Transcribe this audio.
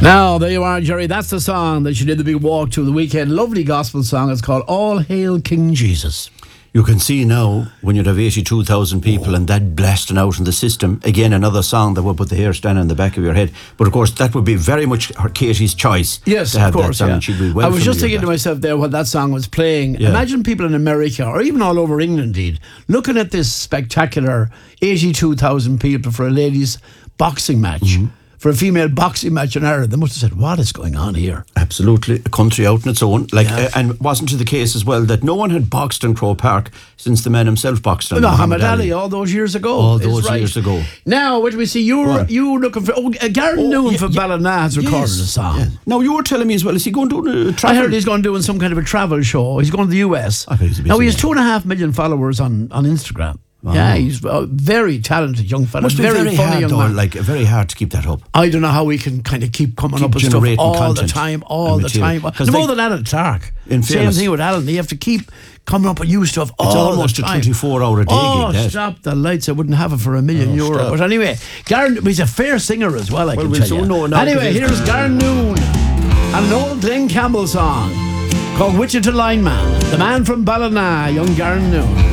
Now, there you are, Jerry. That's the song that you did the big walk to the weekend. Lovely gospel song. It's called All Hail King Jesus. You can see now, when you'd have 82,000 people and that blasting out in the system, again, another song that would put the hair standing on the back of your head. But of course, that would be very much Katie's choice. Yes, to have of course. that song. Yeah. She'd be well I was just familiar thinking to with myself there while that song was playing. Yeah. Imagine people in America, or even all over England, indeed, looking at this spectacular 82,000 people for a ladies' boxing match. Mm-hmm. For a female boxing match in Ireland. They must have said, what is going on here? Absolutely. A country out on its own. And wasn't it the case as well that no one had boxed in Croke Park since the man himself boxed on Muhammad Ali all those years ago. Years ago. Now, what do we see? You looking for... Garen Noon from Ballina has recorded a song. Yes. Now, you were telling me as well, is he going to do a travel? I heard he's going to do some kind of a travel show. He's going to the US. I bet he's a busy now, he has man. 2.5 million followers on Instagram. Wow. Yeah, he's a very talented young fella. Must be very funny hard, young though, man. like very hard to keep that up. I don't know how we can kind of keep coming up with stuff all the time. No more than Alan Clark. Same thing with Alan. You have to keep coming up with new stuff all the time. It's almost a 24-hour day gig. Stop the lights. I wouldn't have it for €1 million. Stop. But anyway, Garen, he's a fair singer as well, I can tell you. Anyway, here's Garen Noon and an old Glenn Campbell song called Wichita Lineman. The man from Ballina, young Garen Noon.